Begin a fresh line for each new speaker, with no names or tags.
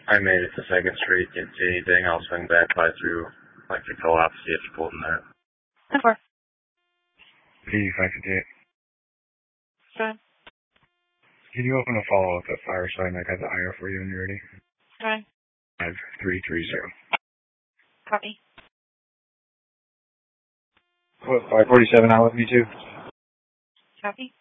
I made it to 2nd Street, didn't see anything. I'll swing back by through, like, the co-op, see if you pulled in that.
10-4.
8558.
Go ahead.
Can you open a follow-up at Fireside? I got the IR for you when you're ready.
Go ahead.
5330.
Copy.
What, 547 out with me too?
Copy.